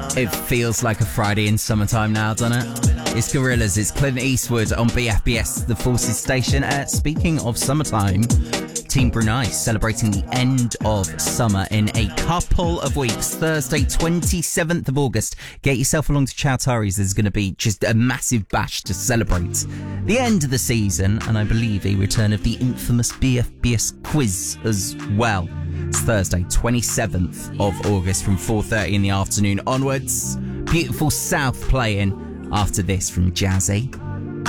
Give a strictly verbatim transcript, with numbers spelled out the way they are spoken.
It feels like a Friday in summertime now, doesn't it? It's Gorillaz, it's Clint Eastwood on B F B S, the Forces station. Uh, speaking of summertime, Team Brunei celebrating the end of summer in a couple of weeks. Thursday, twenty-seventh of August. Get yourself along to Chowtari's. There's going to be just a massive bash to celebrate the end of the season, and I believe a return of the infamous B F B S quiz as well. It's Thursday, twenty-seventh of August from four thirty in the afternoon onwards. Beautiful South playing after this from Jazzy.